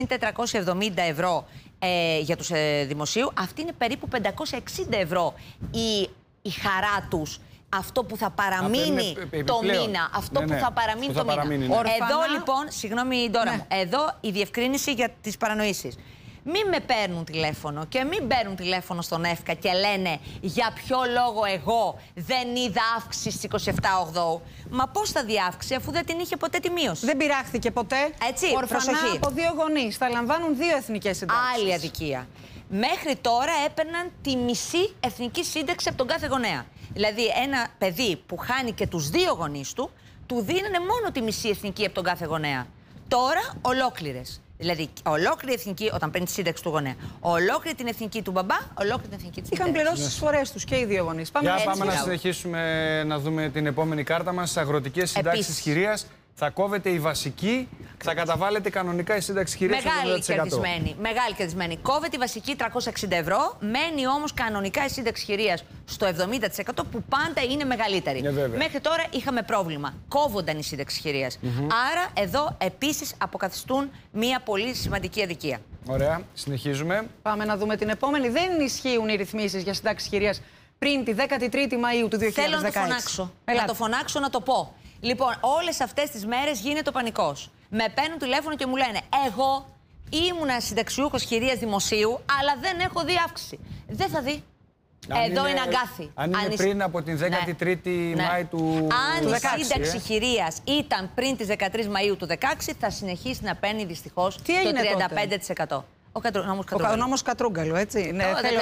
470 ευρώ για τους δημοσίου, αυτή είναι περίπου 560 ευρώ η χαρά τους. Αυτό που θα παραμείνει το μήνα. Αυτό που θα παραμείνει το μήνα. Εδώ λοιπόν, συγγνώμη Ντόρα μου, εδώ η διευκρίνηση για τις παρανοήσεις. Μην με παίρνουν τηλέφωνο και μην παίρνουν τηλέφωνο στον ΕΦΚΑ και λένε για ποιο λόγο εγώ δεν είδα αύξηση στις 27/8. Μα πώς θα δει αύξηση αφού δεν την είχε ποτέ τη μείωση. Δεν πειράχθηκε ποτέ. Έτσι, ορφανά προσοχή. Από δύο γονείς. Θα λαμβάνουν δύο εθνικές συντάξεις. Άλλη αδικία. Μέχρι τώρα έπαιρναν τη μισή εθνική σύνταξη από τον κάθε γονέα. Δηλαδή ένα παιδί που χάνει και τους δύο γονείς του, του δίνανε μόνο τη μισή εθνική από τον κάθε γονέα. Τώρα ολόκληρες. Δηλαδή, ολόκληρη εθνική, όταν παίρνει τη σύνταξη του γονέα, ολόκληρη την εθνική του μπαμπά, ολόκληρη την εθνική της μητέρας. Είχαν πληρώσει τις φορές τους και οι δύο γονείς. Πάμε να συνεχίσουμε να δούμε την επόμενη κάρτα μας. Στις αγροτικές συντάξεις χειρίας θα κόβεται η βασική, θα καταβάλλεται κανονικά η σύνταξη χειρίας. Μεγάλη κερδισμένη. Κόβεται η βασική 360 ευρώ, μένει όμως κανονικά η σύνταξη χειρίας στο 70% που πάντα είναι μεγαλύτερη. Μέχρι τώρα είχαμε πρόβλημα. Κόβονταν η σύνταξη χειρίας. Άρα εδώ επίσης αποκαθιστούν μια πολύ σημαντική αδικία. Ωραία. Συνεχίζουμε. Πάμε να δούμε την επόμενη. Δεν ισχύουν οι ρυθμίσεις για σύνταξη χειρίας πριν τη 13η Μαΐου του 2016. Θέλω να το φωνάξω. Να το φωνάξω, να το πω. Λοιπόν, όλες αυτές τις μέρες γίνεται ο πανικός. Με παίρνουν τηλέφωνο και μου λένε εγώ ήμουνα συνταξιούχος χειρίας δημοσίου, αλλά δεν έχω δει αύξηση. Δεν θα δει. Εδώ είναι αγκάθι. Αν είναι πριν από την 13η Μάη του 2016. Αν η σύνταξη χειρίας ήταν πριν τις 13 Μαΐου του 2016, θα συνεχίσει να παίρνει δυστυχώς το 35%. Ο νόμος Κατρούγκαλου, έτσι.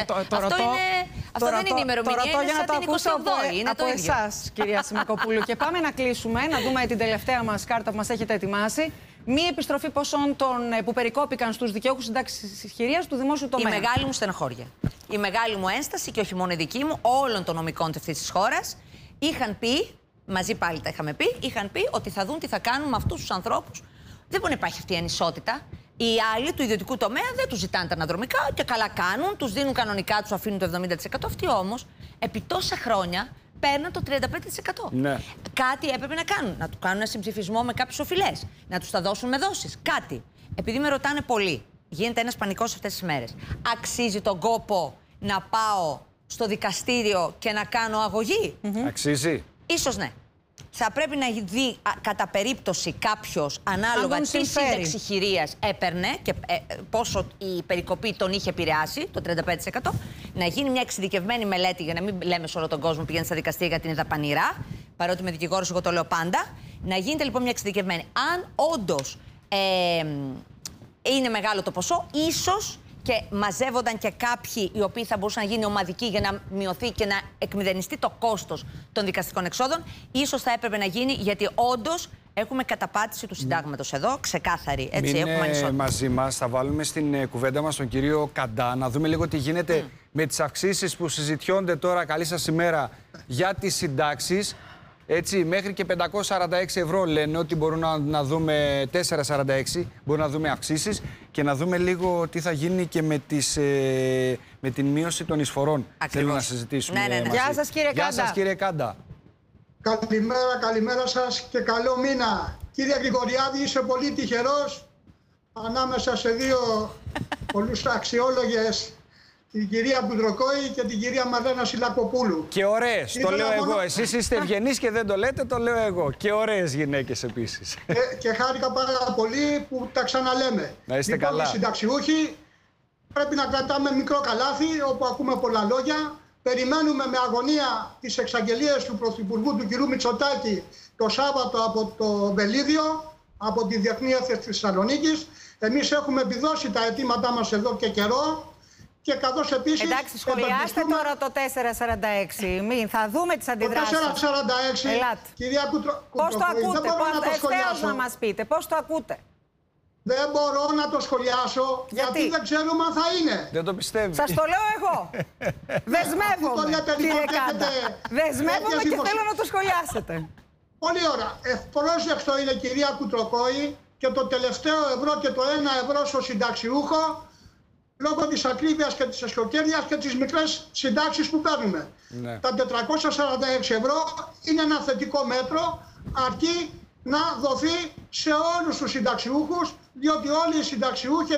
Αυτό δεν είναι ημερομηνία, είναι σαν την 28η. Είναι από εσάς, κυρία Σιμακοπούλου. Και πάμε να κλείσουμε, να δούμε την τελευταία μας κάρτα που μας έχετε ετοιμάσει. Μία επιστροφή ποσών που περικόπηκαν στους δικαιούχους συντάξης χειρίας του δημόσιου τομέα. Η μεγάλη μου στενοχώρια. Η μεγάλη μου ένσταση, και όχι μόνο η δική μου, όλων των νομικών αυτής της χώρας, είχαν πει, μαζί πάλι τα είχαμε πει, είχαν πει ότι θα δουν τι θα κάνουν με αυτούς τους ανθρώπους. Δεν μπορεί να υπάρχει αυτή η ανισότητα. Οι άλλοι του ιδιωτικού τομέα δεν τους ζητάνε τα αναδρομικά και καλά κάνουν, τους δίνουν κανονικά, τους αφήνουν το 70%. Αυτοί όμως, επί τόσα χρόνια, παίρνουν το 35%. Ναι. Κάτι έπρεπε να κάνουν. Να του κάνουν ένα συμψηφισμό με κάποιους οφειλές. Να τους τα δώσουν με δόσεις. Κάτι. Επειδή με ρωτάνε πολύ, γίνεται ένας πανικός αυτές τις μέρες. Αξίζει τον κόπο να πάω στο δικαστήριο και να κάνω αγωγή? Αξίζει. Ίσως ναι. Θα πρέπει να δει κατά περίπτωση κάποιος ανάλογα τι σύνταξη χειρίας έπαιρνε και πόσο η περικοπή τον είχε επηρεάσει, το 35%, να γίνει μια εξειδικευμένη μελέτη, για να μην λέμε σε όλο τον κόσμο πηγαίνει στα δικαστήρια γιατί είναι δαπανηρά, παρότι είμαι δικηγόρος, εγώ το λέω πάντα. Να γίνεται λοιπόν μια εξειδικευμένη. Αν όντως είναι μεγάλο το ποσό, ίσως και μαζεύονταν και κάποιοι οι οποίοι θα μπορούσαν να γίνει ομαδικοί για να μειωθεί και να εκμηδενιστεί το κόστος των δικαστικών εξόδων, ίσως θα έπρεπε να γίνει, γιατί όντως έχουμε καταπάτηση του συντάγματος εδώ, ξεκάθαρη. Έτσι, έχουμε ανισότητα. Μαζί μας, θα βάλουμε στην κουβέντα μας τον κύριο Καντά, να δούμε λίγο τι γίνεται με τις αυξήσεις που συζητιώνται τώρα, καλή σας ημέρα, για τις συντάξεις. Έτσι, μέχρι και 546 ευρώ λένε ότι μπορούμε να δούμε 446, μπορούμε να δούμε αυξήσεις και να δούμε λίγο τι θα γίνει και με την μείωση των εισφορών. Θέλω να συζητήσουμε μαζί. Γεια σας κύριε Κάντα. Γεια σας κύριε Κάντα. Καλημέρα σας και καλό μήνα. Κύριε Γρηγοριάδη, είσαι πολύ τυχερός ανάμεσα σε δύο πολλούς αξιόλογες, την κυρία Μπουδροκόη και την κυρία Μαρλένα Σιλακοπούλου. Και ωραίες, το λέω εγώ. Εσείς είστε ευγενείς και δεν το λέτε, το λέω εγώ. Και ωραίες γυναίκες επίσης. Και χάρηκα πάρα πολύ που τα ξαναλέμε. Να είστε καλά. Οι συνταξιούχοι πρέπει να κρατάμε μικρό καλάθι όπου ακούμε πολλά λόγια. Περιμένουμε με αγωνία τις εξαγγελίες του Πρωθυπουργού του κ. Μητσοτάκη το Σάββατο από το Βελίδιο, από τη Διεθνή Έθεση της Θεσσαλονίκης. Εμείς έχουμε επιδώσει τα αιτήματά μας εδώ και καιρό. Και καθώς επίσης. Εντάξει, σχολιάστε τώρα το 446. Μην, θα δούμε τις αντιδράσεις. Το 446. Ελάτε. Κυρία Πώς το ακούτε, ευθέως να μας πείτε, πώς το ακούτε? Δεν μπορώ να το σχολιάσω, γιατί δεν ξέρουμε αν θα είναι. Δεν το πιστεύει. Σας το λέω εγώ. Δεσμεύομαι, κύριε Κάντα. Δεσμεύομαι και θέλω να το σχολιάσετε. Πολύ ωραία. Ευπρόσδεκτο είναι, κυρία Κουτροκόη, και το τελευταίο ευρώ και το 1 ευρώ στο συνταξιούχο, λόγω της ακρίβειας και της εσωκέρειας και τις μικρές συντάξεις που παίρνουμε. Ναι. Τα 446 ευρώ είναι ένα θετικό μέτρο, αρκεί να δοθεί σε όλους τους συνταξιούχους, διότι όλοι οι συνταξιούχοι